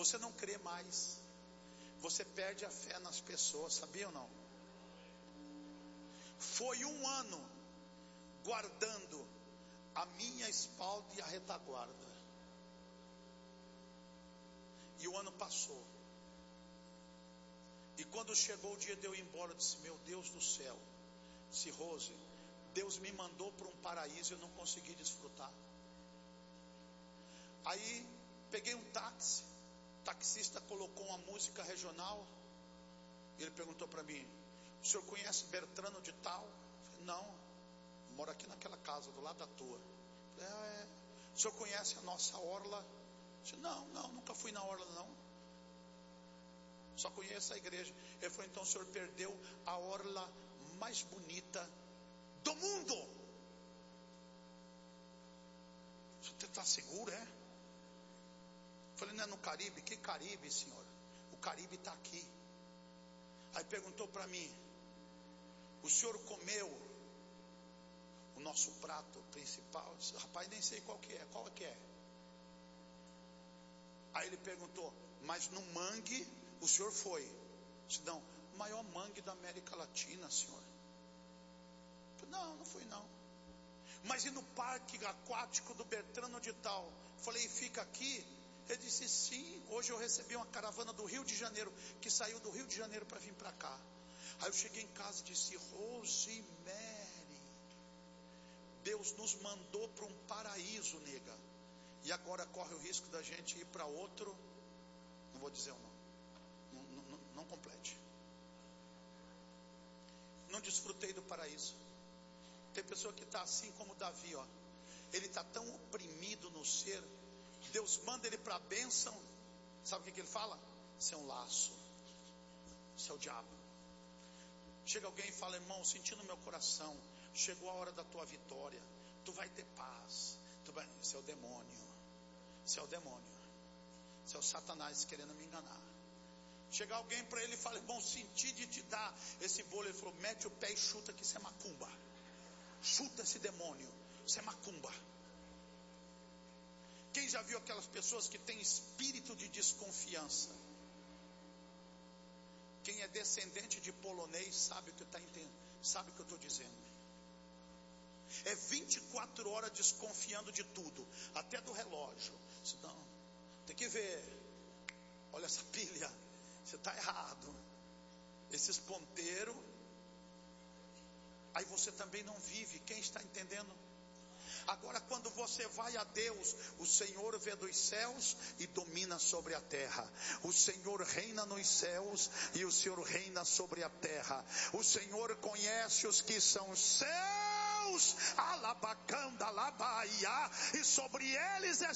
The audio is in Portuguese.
você não crê mais. Você perde a fé nas pessoas, sabia ou não? Foi um ano guardando a minha espalda e a retaguarda. E o ano passou. E quando chegou o dia de eu ir embora, eu disse: meu Deus do céu, disse Rose, Deus me mandou para um paraíso e eu não consegui desfrutar. Aí peguei um táxi, o taxista colocou uma música regional. Ele perguntou para mim: o senhor conhece Bertrano de tal? Eu falei: não, moro aqui naquela casa do lado da tua. Eu falei: o senhor conhece a nossa orla? Eu disse: não, nunca fui na orla não, só conheço a igreja. Ele falou: então o senhor perdeu a orla mais bonita do mundo. Você está seguro, é? Eu falei: não é no Caribe? Que Caribe, senhor? O Caribe está aqui. Aí perguntou para mim: o senhor comeu o nosso prato principal? Eu disse: rapaz, nem sei qual que é. Aí ele perguntou: mas no mangue o senhor foi? Eu disse: não, o maior mangue da América Latina, senhor. Eu falei: não fui não. Mas e no parque aquático do Bertrano de tal? Eu falei: fica aqui? Ele disse: sim, hoje eu recebi uma caravana do Rio de Janeiro, que saiu do Rio de Janeiro para vir para cá. Aí eu cheguei em casa e disse: Rosemary, Deus nos mandou para um paraíso, nega, e agora corre o risco da gente ir para outro. Não vou dizer o nome, não complete. Não desfrutei do paraíso. Tem pessoa que está assim como Davi, ó. Ele está tão oprimido no ser, Deus manda ele para a bênção. Sabe o que ele fala? Isso é um laço, isso é o diabo. Chega alguém e fala: irmão, senti no meu coração, chegou a hora da tua vitória, tu vai ter paz, isso é o demônio. Isso é o demônio, isso é o Satanás querendo me enganar. Chega alguém para ele e fala: irmão, senti de te dar esse bolo. Ele falou: mete o pé e chuta, que isso é macumba. Chuta esse demônio, isso é macumba. Quem já viu aquelas pessoas que têm espírito de desconfiança? Quem é descendente de polonês sabe o que está entendendo, sabe o que eu estou dizendo. É 24 horas desconfiando de tudo, até do relógio. Não, tem que ver. Olha essa pilha, você está errado. Esses ponteiros. Aí você também não vive. Quem está entendendo? Agora, quando você vai a Deus, o Senhor vê dos céus e domina sobre a terra. O Senhor reina nos céus e o Senhor reina sobre a terra. O Senhor conhece os que são seus, alabacanda, alabaia, e sobre eles é